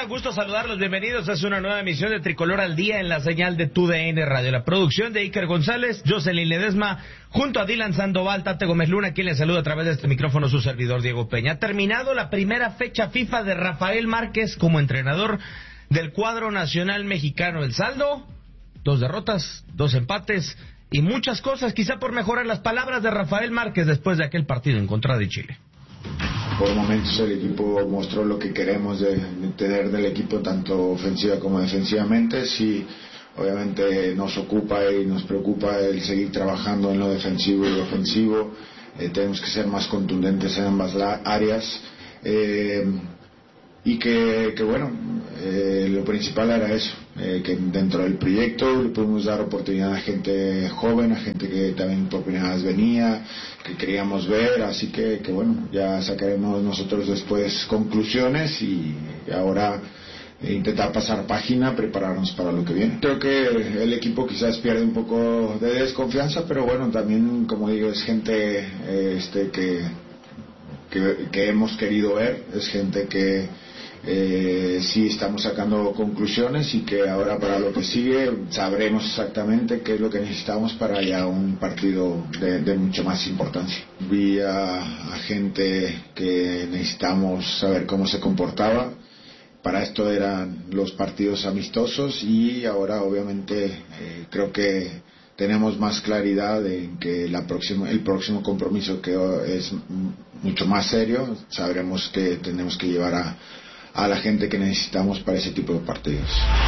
onda? Gusto saludarlos, bienvenidos. Es una nueva emisión de Tricolor al Día en la señal de TUDN Radio. La producción de Iker González, Jocelyn Ledesma, junto a Dylan Sandoval, Tate Gómez Luna, quien le saluda a través de este micrófono su servidor Diego Peña. Ha terminado la primera fecha FIFA de Rafael Márquez como entrenador del cuadro nacional mexicano. El saldo, 2 derrotas, 2 empates y muchas cosas, quizá por mejorar las palabras de Rafael Márquez después de aquel partido en contra de Chile. Por momentos el equipo mostró lo que queremos de tener del equipo, tanto ofensiva como defensivamente. Sí, obviamente nos ocupa y nos preocupa el seguir trabajando en lo defensivo y ofensivo. Tenemos que ser más contundentes en ambas áreas. Y que bueno, lo principal era eso, que dentro del proyecto le pudimos dar oportunidad a gente joven, a gente que también por primera vez venía, que queríamos ver, así que bueno, ya sacaremos nosotros después conclusiones y ahora intentar pasar página, prepararnos para lo que viene. Creo que el equipo quizás pierde un poco de desconfianza, pero bueno, también como digo, es gente que hemos querido ver, es gente que sí estamos sacando conclusiones y que ahora para lo que sigue sabremos exactamente qué es lo que necesitamos para ya un partido de mucho más importancia. Vi a gente que necesitamos saber cómo se comportaba. Para esto eran los partidos amistosos y ahora obviamente creo que tenemos más claridad en que el próximo compromiso, que es mucho más serio, sabremos que tenemos que llevar a la gente que necesitamos para ese tipo de partidos.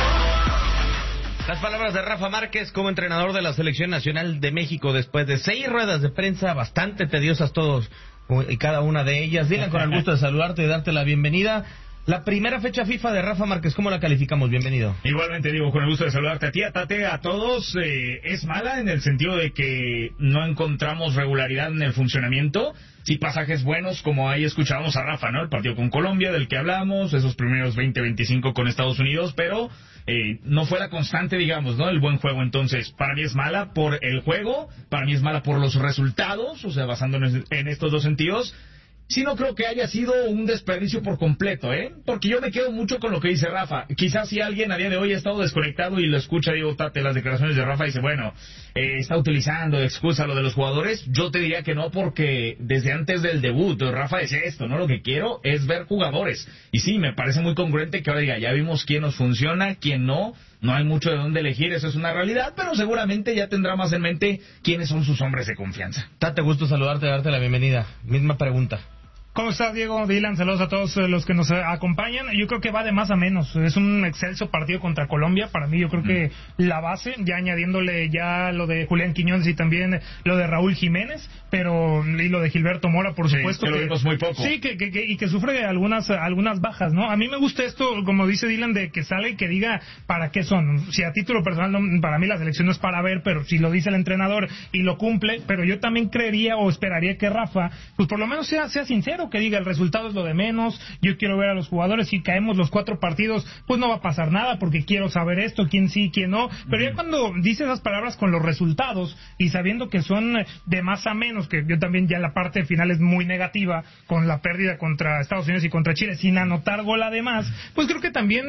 Las palabras de Rafa Márquez como entrenador de la Selección Nacional de México después de 6 ruedas de prensa bastante tediosas todos y cada una de ellas. Dylan, con el gusto de saludarte y darte la bienvenida. La primera fecha FIFA de Rafa Márquez, ¿cómo la calificamos? Bienvenido. Igualmente, Diego, con el gusto de saludarte a ti, a Tate, a todos. Es mala en el sentido de que no encontramos regularidad en el funcionamiento. Sí, pasajes buenos, como ahí escuchábamos a Rafa, ¿no? El partido con Colombia, del que hablamos, esos primeros 20-25 con Estados Unidos, pero no fue la constante, digamos, ¿no? El buen juego. Entonces, para mí es mala por el juego, para mí es mala por los resultados, o sea, basándonos en estos dos sentidos. Sí, no creo que haya sido un desperdicio por completo, porque yo me quedo mucho con lo que dice Rafa. Quizás si alguien a día de hoy ha estado desconectado y lo escucha, Diego Tate, las declaraciones de Rafa, y dice, bueno, está utilizando de excusa lo de los jugadores, yo te diría que no, porque desde antes del debut Rafa decía esto, ¿no? Lo que quiero es ver jugadores. Y sí, me parece muy congruente que ahora diga, ya vimos quién nos funciona, quién no hay mucho de dónde elegir, eso es una realidad, pero seguramente ya tendrá más en mente quiénes son sus hombres de confianza. Tate, gusto saludarte y darte la bienvenida. Misma pregunta. ¿Cómo estás, Diego? Dylan, saludos a todos los que nos acompañan. Yo creo que va de más a menos. Es un excelso partido contra Colombia. Para mí, yo creo que la base, ya añadiéndole ya lo de Julián Quiñones y también lo de Raúl Jiménez, y lo de Gilberto Mora, por supuesto. Que lo vimos muy poco. Sí, y que sufre algunas bajas, ¿no? A mí me gusta esto, como dice Dylan, de que sale y que diga para qué son. Si a título personal, para mí la selección no es para ver, pero si lo dice el entrenador y lo cumple, pero yo también creería o esperaría que Rafa, pues por lo menos sea sincero, que diga el resultado es lo de menos, yo quiero ver a los jugadores, si caemos los 4 partidos pues no va a pasar nada porque quiero saber esto, quién sí, quién no, pero ya cuando dice esas palabras con los resultados y sabiendo que son de más a menos, que yo también ya la parte final es muy negativa con la pérdida contra Estados Unidos y contra Chile sin anotar gol además, pues creo que también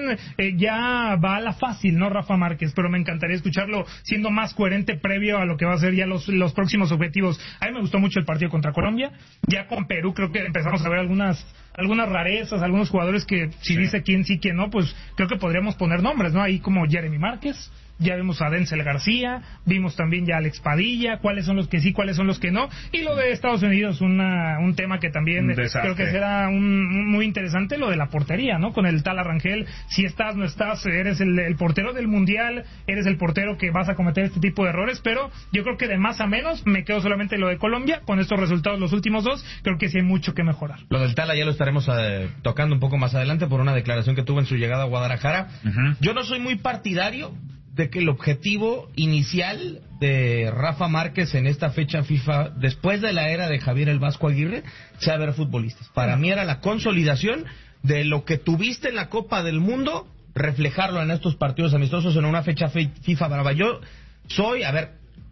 ya va a la fácil, ¿no? Rafa Márquez, pero me encantaría escucharlo siendo más coherente previo a lo que va a ser ya los próximos objetivos. A mí me gustó mucho el partido contra Colombia, ya con Perú creo que empezamos a ver algunas rarezas, algunos jugadores que si dice quién sí, quién no, pues creo que podríamos poner nombres, ¿no? Ahí como Jeremy Márquez, ya vimos a Denzel García, vimos también ya a Alex Padilla, cuáles son los que sí, cuáles son los que no, y lo de Estados Unidos, un tema que también creo que será muy interesante, lo de la portería, ¿no? Con el tal Arrangel, si estás, no estás, eres el portero del Mundial, eres el portero que vas a cometer este tipo de errores, pero yo creo que de más a menos, me quedo solamente lo de Colombia, con estos resultados los últimos 2, creo que sí hay mucho que mejorar. Lo del Tala ya lo estaremos tocando un poco más adelante por una declaración que tuvo en su llegada a Guadalajara. Yo no soy muy partidario de que el objetivo inicial de Rafa Márquez en esta fecha FIFA, después de la era de Javier el Vasco Aguirre, sea ver futbolistas. Para mí era la consolidación de lo que tuviste en la Copa del Mundo, reflejarlo en estos partidos amistosos en una fecha FIFA brava. Yo soy,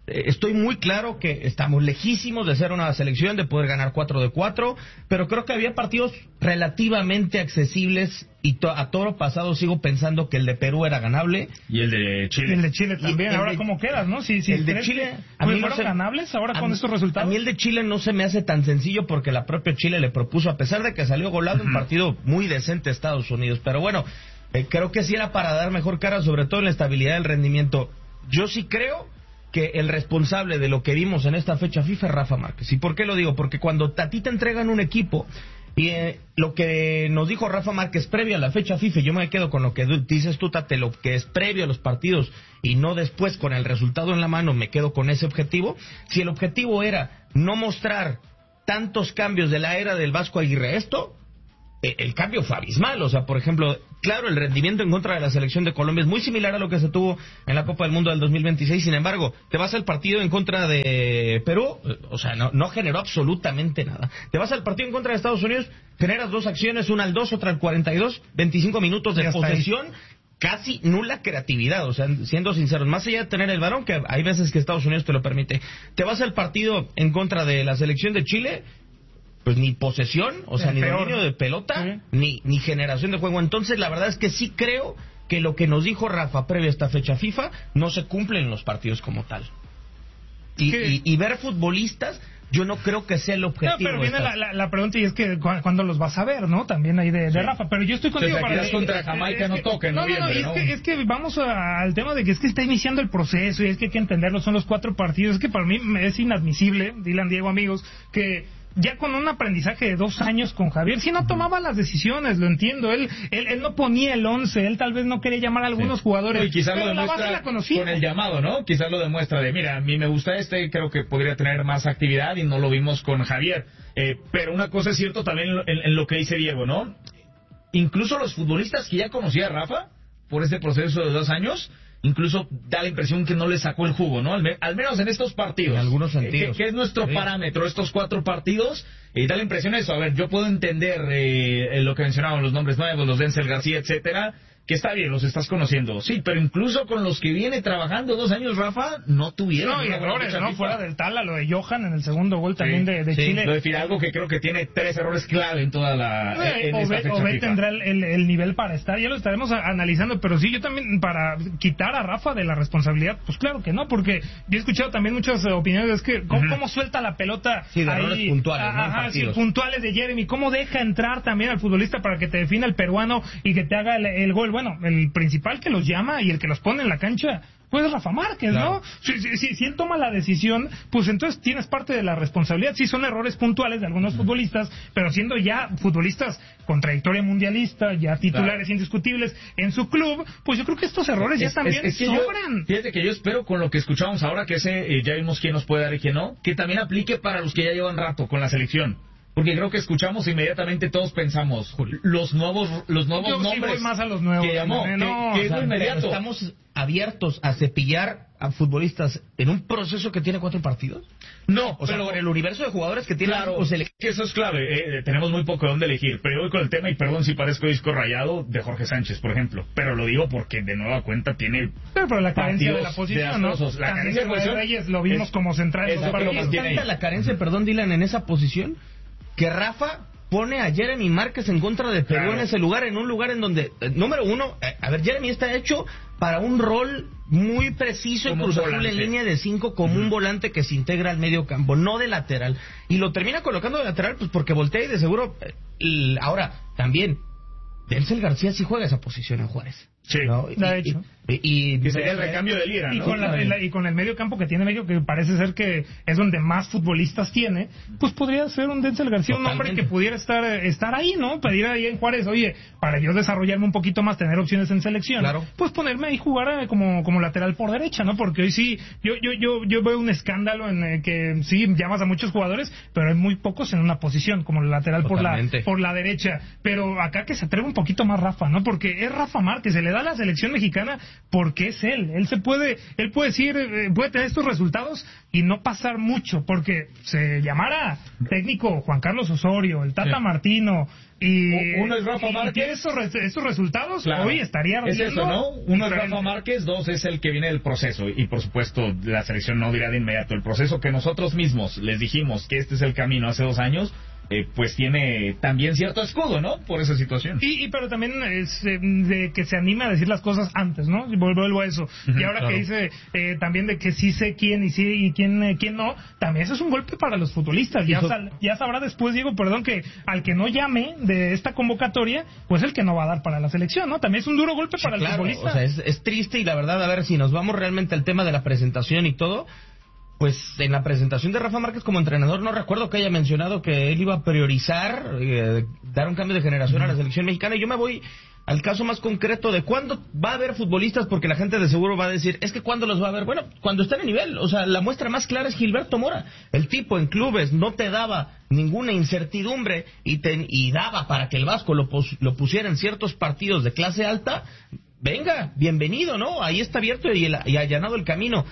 estoy muy claro que estamos lejísimos de ser una selección, de poder ganar 4 de 4, pero creo que había partidos relativamente accesibles y a toro pasado sigo pensando que el de Perú era ganable. Y el de Chile. Y el de Chile también. Ahora, ¿cómo quedas, no? Si el de Chile a mí fueron ganables ahora con estos resultados. A mí el de Chile no se me hace tan sencillo porque la propia Chile le propuso, a pesar de que salió golado, un partido muy decente a Estados Unidos. Pero bueno, creo que sí era para dar mejor cara, sobre todo en la estabilidad del rendimiento. Yo sí creo que el responsable de lo que vimos en esta fecha FIFA es Rafa Márquez. ¿Y por qué lo digo? Porque cuando a ti te entregan un equipo, y lo que nos dijo Rafa Márquez previo a la fecha FIFA, yo me quedo con lo que dices tú, Tate, lo que es previo a los partidos y no después con el resultado en la mano, me quedo con ese objetivo. Si el objetivo era no mostrar tantos cambios de la era del Vasco Aguirre, el cambio fue abismal. O sea, por ejemplo, claro, el rendimiento en contra de la selección de Colombia es muy similar a lo que se tuvo en la Copa del Mundo del 2026. Sin embargo, te vas al partido en contra de Perú, o sea, no generó absolutamente nada. Te vas al partido en contra de Estados Unidos, generas 2 acciones, una al 2, otra al 42, 25 minutos de posesión, casi nula creatividad. O sea, siendo sinceros, más allá de tener el balón, que hay veces que Estados Unidos te lo permite, te vas al partido en contra de la selección de Chile, pues ni posesión, o sea, ni dominio de pelota, ni generación de juego. Entonces, la verdad es que sí creo que lo que nos dijo Rafa previo a esta fecha FIFA no se cumple en los partidos como tal. Y ver futbolistas, yo no creo que sea el objetivo. No, pero viene la pregunta, y es que ¿cuándo los vas a ver, no? También ahí de Rafa. Pero yo estoy contigo para contra Jamaica no toque en noviembre, ¿no? Es que vamos al tema de que es que está iniciando el proceso y es que hay que entenderlo, son los 4 partidos. Es que para mí me es inadmisible, Dylan, Diego, amigos, que ya con un aprendizaje de 2 años con Javier, sí no tomaba las decisiones, lo entiendo, él no ponía el 11, él tal vez no quería llamar a algunos jugadores, y quizás lo demuestra con el llamado, ¿no? Quizás lo demuestra de, mira, a mí me gusta creo que podría tener más actividad, y no lo vimos con Javier. Pero una cosa es cierto también en lo que dice Diego, ¿no? Incluso los futbolistas que ya conocía a Rafa, por este proceso de 2 años, incluso da la impresión que no le sacó el jugo, ¿no? Al menos en estos partidos. En algunos sentidos. Que es nuestro parámetro, estos 4 partidos, da la impresión eso. A ver, yo puedo entender lo que mencionaban, los nombres nuevos, los Denzel García, etcétera, que está bien, los estás conociendo, sí, pero incluso con los que viene trabajando 2 años, Rafa, no tuvieron. No, y errores, ¿no? Fuera del Tala, lo de Johan en el segundo gol también de Chile. Lo de Fidalgo, que creo que tiene 3 errores clave en toda Obed tendrá el nivel para estar, ya lo estaremos analizando, pero sí, yo también, para quitar a Rafa de la responsabilidad, pues claro que no, porque yo he escuchado también muchas opiniones, es que cómo suelta la pelota de errores puntuales, puntuales de Jeremy, cómo deja entrar también al futbolista para que te defina el peruano y que te haga el gol. Bueno, el principal que los llama y el que los pone en la cancha, pues Rafa Márquez, claro, ¿no? Si él toma la decisión, pues entonces tienes parte de la responsabilidad. Sí, son errores puntuales de algunos futbolistas, pero siendo ya futbolistas con trayectoria mundialista, ya titulares indiscutibles en su club, pues yo creo que estos errores ya también sobran. Fíjate que yo espero, con lo que escuchamos ahora, que ya vimos quién nos puede dar y quién no, que también aplique para los que ya llevan rato con la selección. Porque creo que escuchamos inmediatamente, todos pensamos los nuevos nombres. Yo sí voy más a los nuevos. Que llamó, que es muy inmediato. ¿Estamos abiertos a cepillar a futbolistas en un proceso que tiene 4 partidos? No, o sea, por el universo de jugadores que tiene. Claro, que eso es clave. Tenemos muy poco de dónde elegir. Pero yo voy con el tema, y perdón si parezco disco rayado, de Jorge Sánchez, por ejemplo. Pero lo digo porque de nueva cuenta tiene. Pero la carencia de la posición, ¿no? La carencia de posición. Reyes lo vimos como central. Es tanta la carencia, perdón, Dylan, en esa posición, que Rafa pone a Jeremy Márquez en contra de Perú en ese lugar, en un lugar en donde, número uno, a ver, Jeremy está hecho para un rol muy preciso en Cruz Azul en línea de 5 como un volante que se integra al medio campo, no de lateral, y lo termina colocando de lateral pues porque voltea y de seguro. Ahora, también Denzel García sí juega esa posición en Juárez. Sí, ¿no? De hecho. Y sería el recambio de Lira, ¿no? Y con el medio campo que tiene México, que parece ser que es donde más futbolistas tiene, pues podría ser un Denzel García, un hombre que pudiera estar ahí, ¿no? Pedir ahí en Juárez, oye, para yo desarrollarme un poquito más, tener opciones en selección, claro, pues ponerme ahí jugar como lateral por derecha, ¿no? Porque hoy sí, yo veo un escándalo en que sí llamas a muchos jugadores, pero hay muy pocos en una posición como lateral por la derecha. Pero acá que se atreve un poquito más Rafa, ¿no? Porque es Rafa Márquez, se le da la selección mexicana porque es él. Él puede decir, puede tener estos resultados y no pasar mucho, porque se llamara técnico Juan Carlos Osorio, el Tata Martino, y uno es Rafa Márquez. Estos resultados, claro, hoy estaría es eso, ¿no? Uno es Rafa Márquez, dos es el que viene del proceso, y por supuesto la selección no dirá de inmediato el proceso que nosotros mismos les dijimos que este es el camino hace 2 años. Pues tiene también cierto escudo, ¿no? Por esa situación. Pero también es de que se anime a decir las cosas antes, ¿no? Vuelvo a eso. Y ahora claro, que dice también de que sí sé quién y sí y quién no, también eso es un golpe para los futbolistas. Ya sabrá después, Diego, que al que no llame de esta convocatoria, pues el que no va a dar para la selección, ¿no? También es un duro golpe para el futbolista. O sea, es triste, y la verdad, a ver, si nos vamos realmente al tema de la presentación y todo, pues en la presentación de Rafa Márquez como entrenador no recuerdo que haya mencionado que él iba a priorizar dar un cambio de generación a la selección mexicana. Y yo me voy al caso más concreto de cuándo va a haber futbolistas, porque la gente de seguro va a decir, es que ¿cuándo los va a ver? Bueno, cuando estén en nivel. O sea, la muestra más clara es Gilberto Mora. El tipo en clubes no te daba ninguna incertidumbre y daba para que el Vasco lo pusiera en ciertos partidos de clase alta. Venga, bienvenido, ¿no? Ahí está abierto y allanado el camino.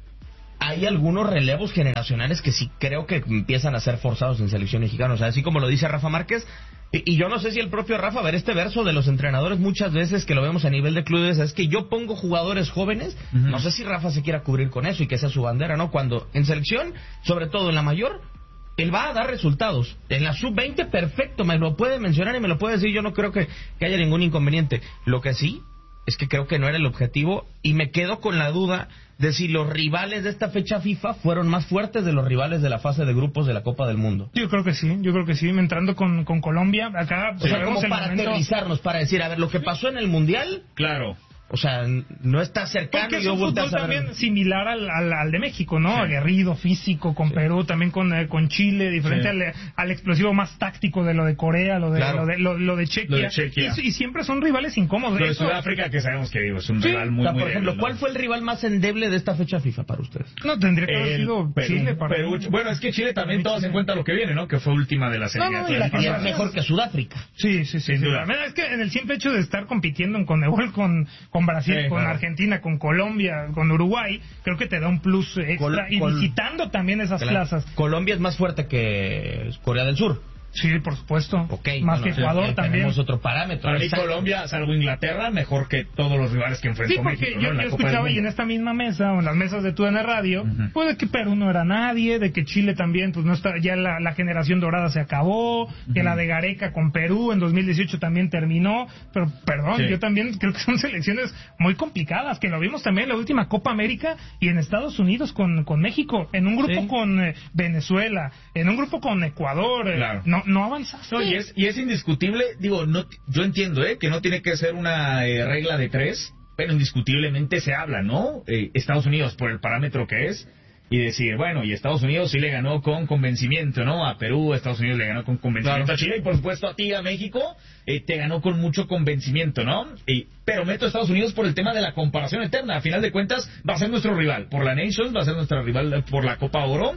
Hay algunos relevos generacionales que sí creo que empiezan a ser forzados en selección mexicana. O sea, así como lo dice Rafa Márquez, y yo no sé si el propio Rafa, a ver, este verso de los entrenadores muchas veces que lo vemos a nivel de clubes, es que yo pongo jugadores jóvenes, no sé si Rafa se quiera cubrir con eso y que sea su bandera, ¿no? Cuando en selección, sobre todo en la mayor, él va a dar resultados. En la sub-20, perfecto, me lo puede mencionar y me lo puede decir, yo no creo que haya ningún inconveniente. Lo que sí es que creo que no era el objetivo, y me quedo con la duda de si los rivales de esta fecha FIFA fueron más fuertes de los rivales de la fase de grupos de la Copa del Mundo. Yo creo que sí, entrando con Colombia, acá... O sea, como para aterrizarnos, para decir, a ver, lo que pasó en el Mundial... Claro. O sea, no está cercano. Porque es un fútbol también similar al de México, ¿no? Sí. Aguerrido, físico, con Perú, también con Chile, diferente al explosivo más táctico de lo de Corea, lo de Chequia. Y siempre son rivales incómodos. Lo de Sudáfrica, que sabemos que es un rival muy, muy por ejemplo, débil, ¿no? ¿Cuál fue el rival más endeble de esta fecha FIFA para ustedes? No, tendría que haber sido Chile. Perú. Bueno, es que Chile también todos en cuenta lo que viene, ¿no? Que fue última de la serie. Y es mejor que Sudáfrica. Sí. Sin duda. Es que en el simple hecho de estar compitiendo en Conmebol con Brasil, con Argentina, con Colombia, con Uruguay, creo que te da un plus extra, y visitando también esas plazas. Colombia es más fuerte que Corea del Sur. Sí, por supuesto. Más que Ecuador también. Tenemos otro parámetro. Para mí Colombia, salvo Inglaterra, mejor que todos los rivales que enfrentó México. Sí, porque yo escuchaba, y en esta misma mesa, o en las mesas de TUDN Radio, pues de que Perú no era nadie, de que Chile también, pues no está, ya la generación dorada se acabó, que la de Gareca con Perú en 2018 también terminó, pero perdón, yo también creo que son selecciones muy complicadas, que lo vimos también en la última Copa América y en Estados Unidos con México, en un grupo con Venezuela, en un grupo con Ecuador, claro. No avanzaste. No, y es indiscutible, digo, yo entiendo que no tiene que ser una regla de 3, pero indiscutiblemente se habla, ¿no? Estados Unidos, por el parámetro que es, y decir, bueno, y Estados Unidos sí le ganó con convencimiento, ¿no? A Perú, Estados Unidos le ganó con convencimiento, a Chile, y por supuesto a ti, a México, te ganó con mucho convencimiento, ¿no? Pero meto a Estados Unidos por el tema de la comparación eterna. A final de cuentas, va a ser nuestro rival por la Nations, va a ser nuestra rival por la Copa Oro,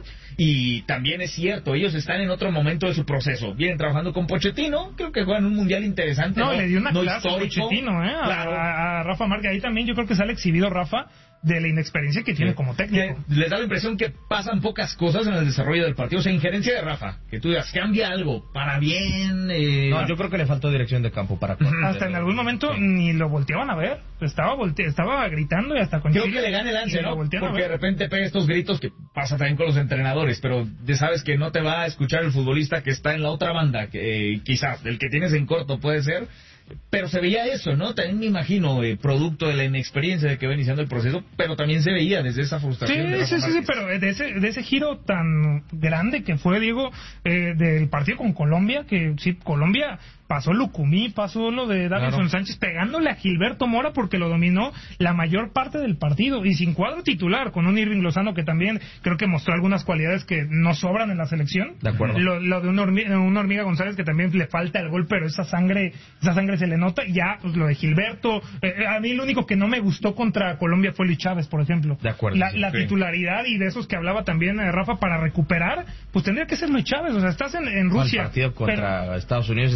y también es cierto, ellos están en otro momento de su proceso. Vienen trabajando con Pochettino, creo que juegan un mundial interesante. No, le dio una clase a Pochettino, claro. a Rafa Márquez. Ahí también yo creo que sale exhibido Rafa de la inexperiencia que tiene como técnico. Les da la impresión que pasan pocas cosas en el desarrollo del partido. O sea, injerencia de Rafa, que tú digas, cambia algo para bien. No, yo creo que le faltó dirección de campo para hasta en algún momento ni lo volteaban a ver. Estaba gritando y hasta con creo que le gane el lance, ¿no? Porque de repente pega estos gritos que pasa también con los entrenadores, pero ya sabes que no te va a escuchar el futbolista que está en la otra banda, que quizás el que tienes en corto puede ser. Pero se veía eso, ¿no? También me imagino, producto de la inexperiencia de que va iniciando el proceso, pero también se veía desde esa frustración. Sí, pero de ese giro tan grande que fue, Diego, del partido con Colombia, que sí, Colombia pasó Lucumí, pasó lo de Davinson Sánchez pegándole a Gilberto Mora porque lo dominó la mayor parte del partido y sin cuadro titular, con un Irving Lozano que también creo que mostró algunas cualidades que no sobran en la selección. De acuerdo. Lo de una hormiga González que también le falta el gol, pero esa sangre se le nota. Ya, pues lo de Gilberto, a mí lo único que no me gustó contra Colombia fue Luis Chávez, por ejemplo. De acuerdo. La titularidad y de esos que hablaba también Rafa para recuperar, pues tendría que ser Luis Chávez. O sea, estás en Rusia. El partido contra Estados Unidos es inadmisible.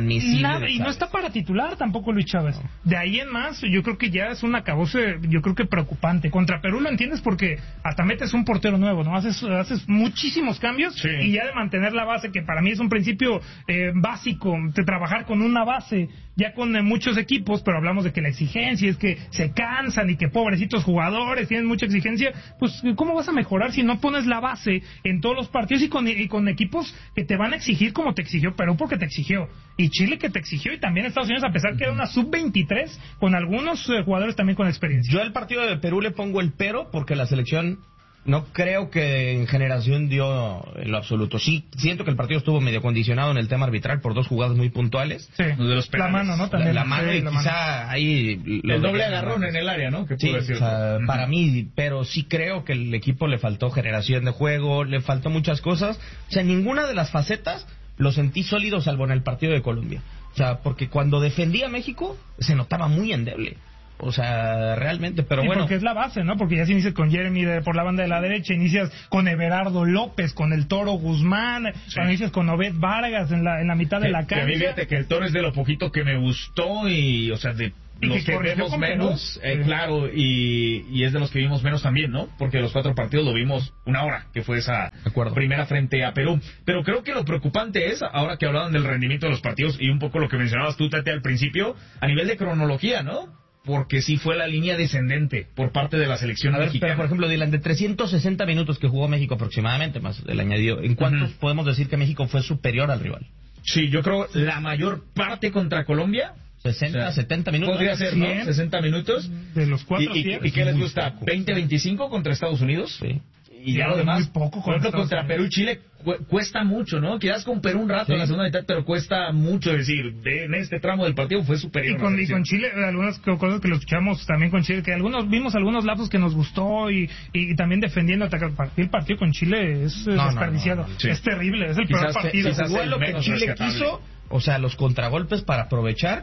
inadmisible. Nada, y no está para titular tampoco Luis Chávez. No. De ahí en más, yo creo que ya es un acabose, yo creo que preocupante. Contra Perú lo entiendes porque hasta metes un portero nuevo, ¿no? Haces muchísimos cambios, sí. Y ya de mantener la base, que para mí es un principio básico, de trabajar con una base, ya con muchos equipos, pero hablamos de que la exigencia es que se cansan y que pobrecitos jugadores tienen mucha exigencia, pues ¿cómo vas a mejorar si no pones la base en todos los partidos y con equipos que te van a exigir como te exigió Perú porque te exigió, y Chile que te exigió, y también Estados Unidos, a pesar que era una sub-23 con algunos jugadores también con experiencia? Yo al partido de Perú le pongo el pero porque la selección no creo que en generación dio en lo absoluto. Sí, siento que el partido estuvo medio condicionado en el tema arbitral por dos jugadas muy puntuales. Sí, de los la mano, ¿no? También. La mano, sí, y quizá ahí... El doble agarrón en el área, ¿no? Que sí, o sea, para mí, pero sí creo que el equipo le faltó generación de juego, le faltó muchas cosas. O sea, ninguna de las facetas lo sentí sólido salvo en el partido de Colombia. O sea, porque cuando defendía a México se notaba muy endeble. O sea, realmente, pero bueno. Porque es la base, ¿no? Porque ya se inicia con Jeremy por la banda de la derecha, inicias con Everardo López, con el Toro Guzmán, sí. Inicias con Obed Vargas en la mitad de la cancha. A mí fíjate que el Toro es de lo poquito que me gustó y, o sea, de los que vemos menos, claro, y es de los que vimos menos también, ¿no? Porque los 4 partidos lo vimos una hora, que fue esa primera frente a Perú. Pero creo que lo preocupante es, ahora que hablaban del rendimiento de los partidos y un poco lo que mencionabas tú, Tati, al principio, a nivel de cronología, ¿no? Porque sí fue la línea descendente por parte de la selección mexicana. Pero por ejemplo, Dylan, de 360 minutos que jugó México aproximadamente, más el añadido, ¿en cuántos podemos decir que México fue superior al rival? Sí, yo creo la mayor parte contra Colombia. 60, 70 minutos. Podría ser, ¿no? 60 minutos. De los 4 ¿Y qué les gusta? ¿20-25 contra Estados Unidos? Sí. Y ya lo demás, poco por ejemplo, contra Perú y Chile cuesta mucho, ¿no? Quedas con Perú un rato en la segunda mitad, pero cuesta mucho, decir, en este tramo del partido fue superior. Y con Chile, algunas cosas que lo escuchamos también con Chile, que vimos algunos lapsos que nos gustó y también defendiendo el partido con Chile es desperdiciado. Sí. Es terrible, es el peor partido. Jugó lo que Chile quiso, o sea, los contragolpes para aprovechar...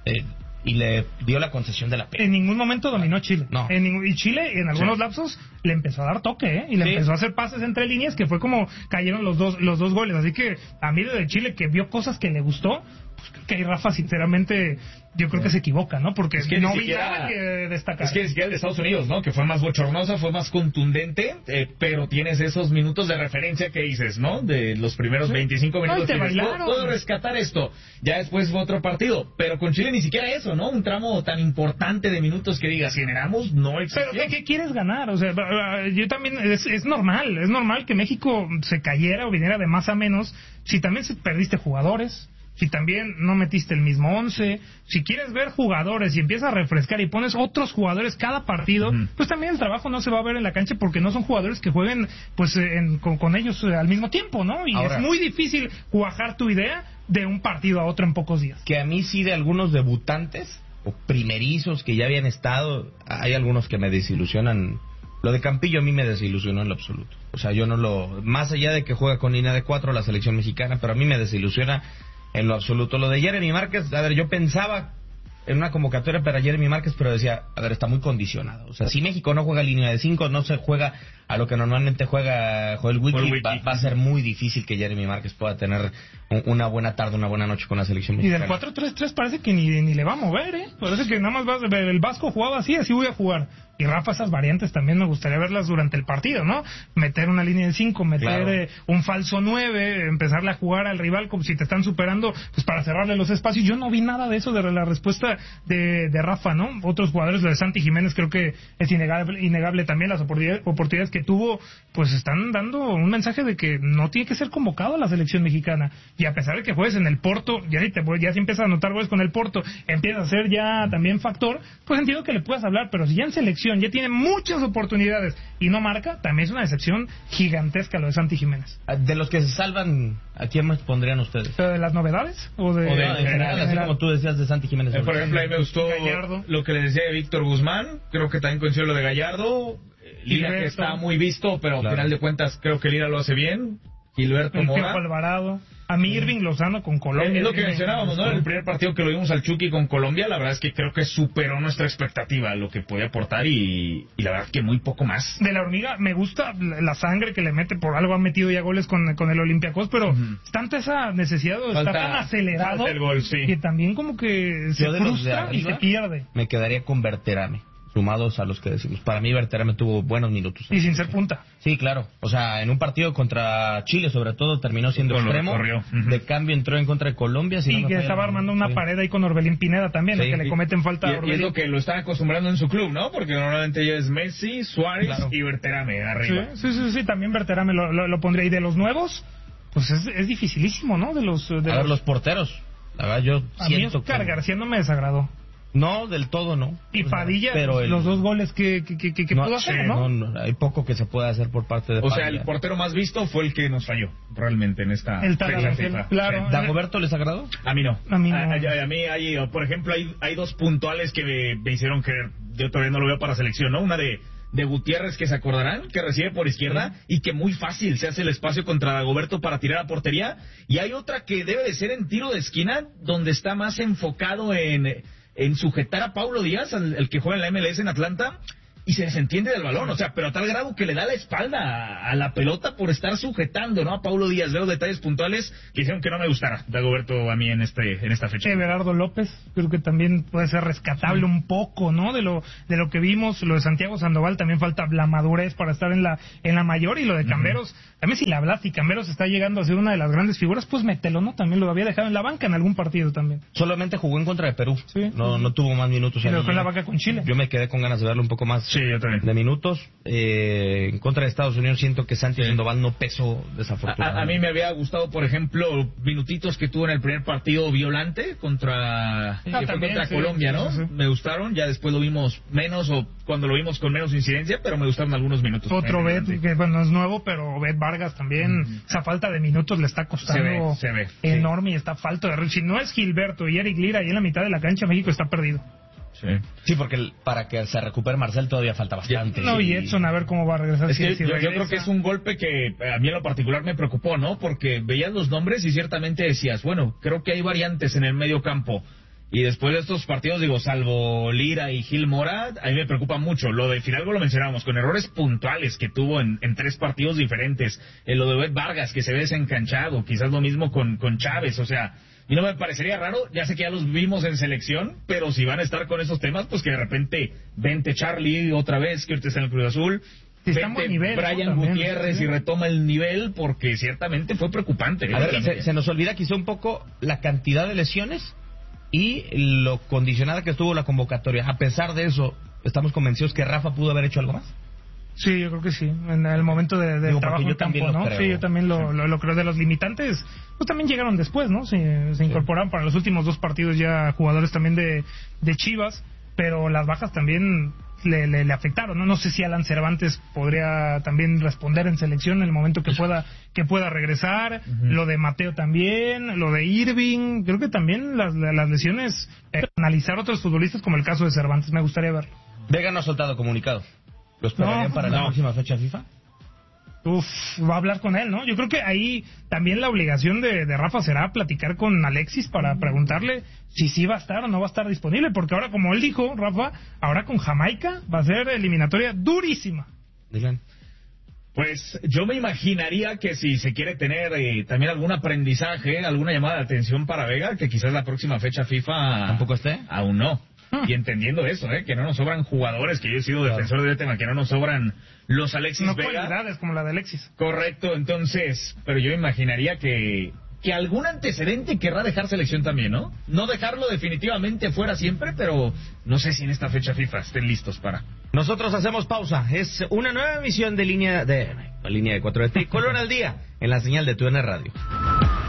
y le dio la concesión de la pena. En ningún momento dominó Chile. No. Y Chile, en algunos lapsos, le empezó a dar toque, y le empezó a hacer pases entre líneas, que fue como cayeron los dos goles. Así que a mí de Chile, que vio cosas que le gustó, pues creo que ahí Rafa, sinceramente, yo creo que se equivoca, ¿no? Porque es que no vi nada que destacar. Es que ni siquiera el de Estados Unidos, ¿no? Que fue más bochornosa, fue más contundente, pero tienes esos minutos de referencia que dices, ¿no? De los primeros 25 minutos. Puedo rescatar esto. Ya después fue otro partido, pero con Chile ni siquiera eso, ¿no? Un tramo tan importante de minutos que digas, generamos, no existió. Pero ¿qué quieres ganar? O sea, yo también, es normal que México se cayera o viniera de más a menos si también perdiste jugadores, si también no metiste el mismo 11, si quieres ver jugadores y empiezas a refrescar y pones otros jugadores cada partido, pues también el trabajo no se va a ver en la cancha porque no son jugadores que jueguen pues con ellos al mismo tiempo, ¿no? Y ahora, es muy difícil cuajar tu idea de un partido a otro en pocos días. Que a mí sí, de algunos debutantes o primerizos que ya habían estado, hay algunos que me desilusionan. Lo de Campillo a mí me desilusionó en lo absoluto. O sea, yo no lo... Más allá de que juega con línea de 4 la selección mexicana, pero a mí me desilusiona en lo absoluto. Lo de Jeremy Márquez, a ver, yo pensaba en una convocatoria para Jeremy Márquez, pero decía, a ver, está muy condicionado. O sea, si México no juega línea de 5, no se juega a lo que normalmente juega Joel Wiki, va a ser muy difícil que Jeremy Márquez pueda tener una buena tarde, una buena noche con la selección mexicana. Y del 4-3-3 parece que ni le va a mover, ¿eh? Parece que nada más el Vasco jugaba así voy a jugar. Y Rafa, esas variantes también me gustaría verlas durante el partido, ¿no? Meter una línea de 5, meter un falso 9, empezarle a jugar al rival como si te están superando, pues para cerrarle los espacios. Yo no vi nada de eso de la respuesta de Rafa, ¿no? Otros jugadores, lo de Santi Jiménez, creo que es innegable también las oportunidades que tuvo, pues están dando un mensaje de que no tiene que ser convocado a la selección mexicana. Y a pesar de que juegues en el Porto, ya si empiezas a anotar goles con el Porto, empieza a ser ya también factor, pues entiendo que le puedas hablar, pero si ya en selección ya tiene muchas oportunidades y no marca, también es una decepción gigantesca lo de Santi Jiménez. De los que se salvan, ¿a quién más pondrían ustedes? ¿Pero de las novedades? ¿O de en general, así como tú decías de Santi Jiménez? Por ejemplo, a mí me gustó Gallardo, lo que le decía de Víctor Guzmán, creo que también coincido lo de Gallardo, Lira que está muy visto, pero al final de cuentas creo que Lira lo hace bien. Gilberto el Mora. Piojo Alvarado. A mí Irving Lozano con Colombia. Es lo que mencionábamos, ¿no? En el primer partido que lo vimos al Chucky con Colombia, la verdad es que creo que superó nuestra expectativa, lo que podía aportar y la verdad que muy poco más. De la Hormiga me gusta la sangre que le mete, por algo ha metido ya goles con el Olympiacos, pero es tanta esa necesidad de estar tan acelerado el gol, sí. que también como que se frustra y se pierde. Me quedaría con Berterame, sumados a los que decimos. Para mí Berterame tuvo buenos minutos. Y sin ser punta. Sí, claro. O sea, en un partido contra Chile, sobre todo, terminó siendo extremo. De cambio entró en contra de Colombia. Y que estaba armando una pared ahí con Orbelín Pineda también, que le cometen falta a Orbelín. Y es lo que lo están acostumbrando en su club, ¿no? Porque normalmente ya es Messi, Suárez y Berterame arriba. Sí, también Berterame lo pondría. Y de los nuevos, pues es dificilísimo, ¿no? Los porteros. La verdad, yo siento mí Oscar García no me desagradó. No, del todo no. Y Padilla, pero los dos goles que pudo hacer, ¿no? No, hay poco que se puede hacer por parte de Padilla. O sea, el portero más visto fue el que nos falló, realmente, en esta fecha FIFA. Claro. ¿Dagoberto les agradó? A mí no. A mí no. A mí hay, por ejemplo, hay dos puntuales que me hicieron creer. Yo todavía no lo veo para selección, ¿no? Una de Gutiérrez, que se acordarán, que recibe por izquierda y que muy fácil se hace el espacio contra Dagoberto para tirar a portería. Y hay otra que debe de ser en tiro de esquina, donde está más enfocado en sujetar a Paulo Díaz, el que juega en la MLS en Atlanta, y se desentiende del balón, o sea, pero a tal grado que le da la espalda a la pelota por estar sujetando, ¿no? A Paulo Díaz. Veo detalles puntuales que hicieron que no me gustara Dagoberto a mí en esta fecha. Everardo López, creo que también puede ser rescatable un poco, ¿no? De lo que vimos. Lo de Santiago Sandoval también falta la madurez para estar en la mayor, y lo de Camberos, también si le hablas y Camberos está llegando a ser una de las grandes figuras, pues mételo, ¿no? También lo había dejado en la banca en algún partido también. Solamente jugó en contra de Perú. Sí. No tuvo más minutos. Y lo dejó en la banca con Chile. Yo me quedé con ganas de verlo un poco más. Sí, yo también. De minutos. En contra de Estados Unidos siento que Santi Sandoval no pesó, desafortunadamente. A mí me había gustado, por ejemplo, minutitos que tuvo en el primer partido Violante contra Colombia, ¿no? Sí. Me gustaron, ya después lo vimos menos, o cuando lo vimos con menos incidencia, pero me gustaron algunos minutos. Otro Bet, que bueno, es nuevo, pero Bet Vargas también, esa falta de minutos le está costando se ve, enorme, y está falta de... Si no es Gilberto y Eric Lira ahí en la mitad de la cancha, México está perdido. Sí, porque para que se recupere Marcel todavía falta bastante. No, y Edson a ver cómo va a regresar. Es que yo creo que es un golpe que a mí en lo particular me preocupó, ¿no? Porque veías los nombres y ciertamente decías, bueno, creo que hay variantes en el medio campo. Y después de estos partidos, digo, salvo Lira y Gil Mora, a mí me preocupa mucho. Lo de Fidalgo lo mencionábamos, con errores puntuales que tuvo en 3 partidos diferentes. Lo de Bet Vargas, que se ve desencanchado. Quizás lo mismo con Chávez, o sea... Y no me parecería raro, ya sé que ya los vimos en selección, pero si van a estar con esos temas, pues que de repente vente Charlie otra vez, que ahorita está en el Cruz Azul, vente Brian Gutiérrez y retoma el nivel, porque ciertamente fue preocupante. A ver, se nos olvida quizá un poco la cantidad de lesiones y lo condicionada que estuvo la convocatoria. A pesar de eso, ¿estamos convencidos que Rafa pudo haber hecho algo más? Sí, yo creo que sí, en el momento de trabajo en campo, ¿no? Creo. Sí, yo también lo creo. De los limitantes, pues también llegaron después, ¿no? Se incorporaron para los últimos 2 partidos ya jugadores también de Chivas, pero las bajas también le afectaron, ¿no? No sé si Alan Cervantes podría también responder en selección en el momento que pueda regresar. Lo de Mateo también, lo de Irving, creo que también las lesiones, analizar otros futbolistas como el caso de Cervantes, me gustaría ver. Vega no ha soltado comunicado. ¿Los esperarían para la próxima fecha FIFA? Va a hablar con él, ¿no? Yo creo que ahí también la obligación de Rafa será platicar con Alexis para preguntarle si sí va a estar o no va a estar disponible, porque ahora, como él dijo, Rafa, ahora con Jamaica va a ser eliminatoria durísima. Dylan. Pues yo me imaginaría que si se quiere tener también algún aprendizaje, alguna llamada de atención para Vega, que quizás la próxima fecha FIFA... ¿Tampoco esté? Aún no. Y entendiendo eso, que no nos sobran jugadores, que yo he sido defensor del tema, que no nos sobran los Alexis Vega. No cualidades como la de Alexis. Correcto, entonces, pero yo imaginaría que algún antecedente querrá dejar selección también, ¿no? No dejarlo definitivamente fuera siempre, pero no sé si en esta fecha FIFA estén listos para... Nosotros hacemos pausa. Es una nueva emisión de línea de 4 de Tricolor al día en la señal de TUDN Radio.